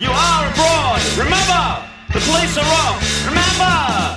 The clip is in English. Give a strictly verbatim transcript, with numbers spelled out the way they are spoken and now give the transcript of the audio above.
You are abroad. Remember, the police are wrong. Remember.